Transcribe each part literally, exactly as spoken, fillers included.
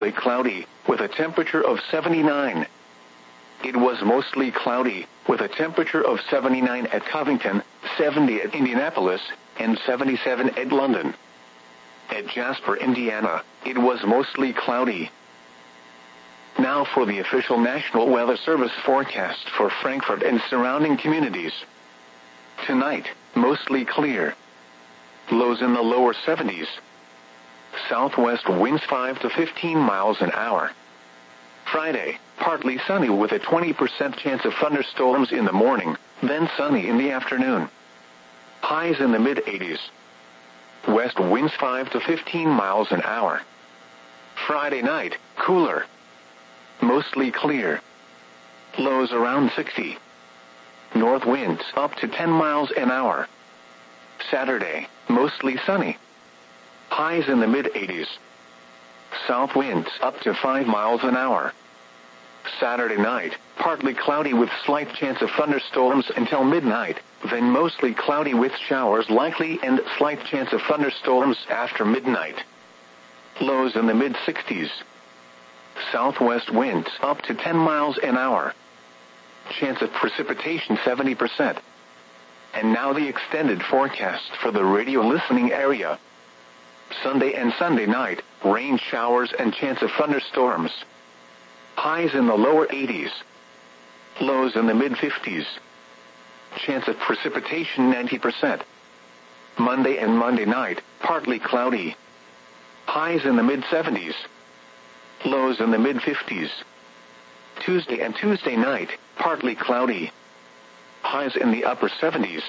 Cloudy, with a temperature of seventy-nine. It was mostly cloudy, with a temperature of seventy-nine at Covington, seventy at Indianapolis, and seventy-seven at London. At Jasper, Indiana, it was mostly cloudy. Now for the official National Weather Service forecast for Frankfurt and surrounding communities. Tonight, mostly clear. Lows in the lower seventies. Southwest winds five to fifteen miles an hour. Friday, partly sunny with a twenty percent chance of thunderstorms in the morning, then sunny in the afternoon. Highs in the mid-eighties. West winds five to fifteen miles an hour. Friday night, cooler. Mostly clear. Lows around sixty. North winds up to ten miles an hour. Saturday, mostly sunny. Highs in the mid-eighties. South winds up to five miles an hour. Saturday night, partly cloudy with slight chance of thunderstorms until midnight, then mostly cloudy with showers likely and slight chance of thunderstorms after midnight. Lows in the mid-sixties. Southwest winds up to ten miles an hour. Chance of precipitation seventy percent. And now the extended forecast for the radio listening area. Sunday and Sunday night, rain showers and chance of thunderstorms. Highs in the lower eighties. Lows in the mid-fifties. Chance of precipitation ninety percent. Monday and Monday night, partly cloudy. Highs in the mid-seventies. Lows in the mid-fifties. Tuesday and Tuesday night, partly cloudy. Highs in the upper seventies.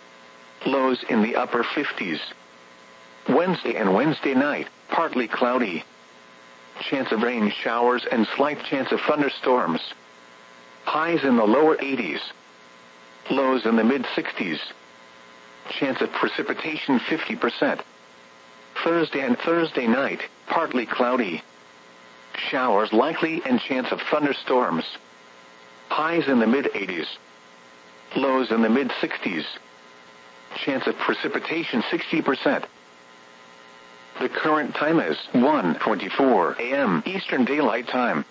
Lows in the upper fifties. Wednesday and Wednesday night, partly cloudy. Chance of rain showers and slight chance of thunderstorms. Highs in the lower eighties. Lows in the mid-sixties. Chance of precipitation fifty percent. Thursday and Thursday night, partly cloudy. Showers likely and chance of thunderstorms. Highs in the mid-eighties. Lows in the mid-sixties. Chance of precipitation sixty percent. The current time is one twenty-four a m Eastern Daylight Time.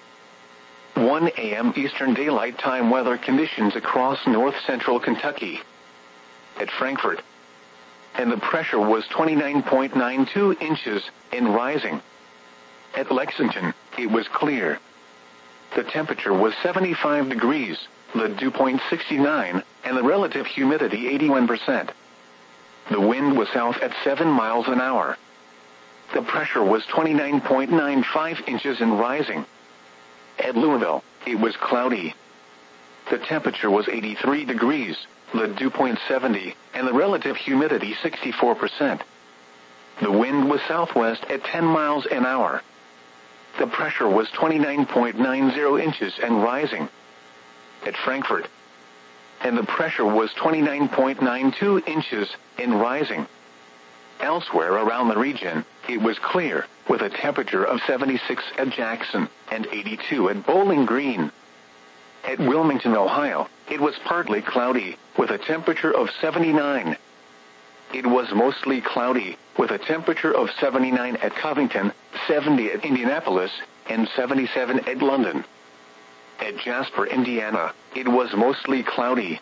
one a m Eastern Daylight Time weather conditions across north-central Kentucky. At Frankfurt. And the pressure was twenty-nine point nine two inches, and rising. At Lexington, it was clear. The temperature was seventy-five degrees, the dew point sixty-nine, and the relative humidity eighty-one percent. The wind was south at seven miles an hour. The pressure was twenty-nine point nine five inches and rising. At Louisville, it was cloudy. The temperature was eighty-three degrees, the dew point seventy, and the relative humidity sixty-four percent. The wind was southwest at ten miles an hour. The pressure was twenty-nine point nine zero inches and rising. At Frankfurt. And the pressure was twenty-nine point nine two inches and rising. Elsewhere around the region, it was clear, with a temperature of seventy-six at Jackson and eighty-two at Bowling Green. At Wilmington, Ohio, it was partly cloudy, with a temperature of seventy-nine. It was mostly cloudy, with a temperature of seventy-nine at Covington, seventy at Indianapolis, and seventy-seven at London. At Jasper, Indiana, it was mostly cloudy.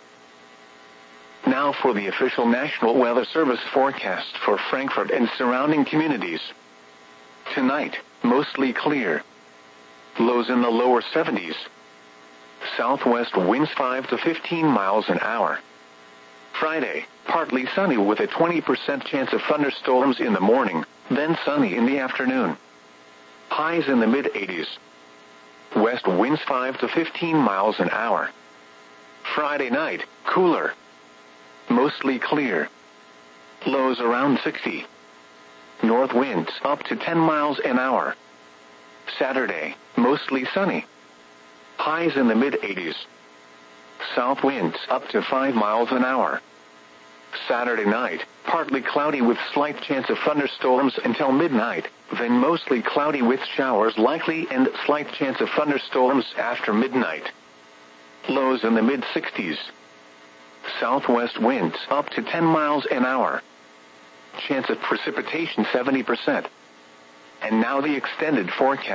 Now for the official National Weather Service forecast for Frankfurt and surrounding communities. Tonight, mostly clear. Lows in the lower seventies. Southwest winds five to fifteen miles an hour. Friday, partly sunny with a twenty percent chance of thunderstorms in the morning, then sunny in the afternoon. Highs in the mid-eighties. West winds five to fifteen miles an hour. Friday night, cooler. Mostly clear. Lows around sixty. North winds up to ten miles an hour. Saturday, mostly sunny. Highs in the mid-eighties. South winds up to five miles an hour. Saturday night, partly cloudy with slight chance of thunderstorms until midnight, then mostly cloudy with showers likely and slight chance of thunderstorms after midnight. Lows in the mid-sixties. Southwest winds up to ten miles an hour. Chance of precipitation seventy percent. And now the extended forecast.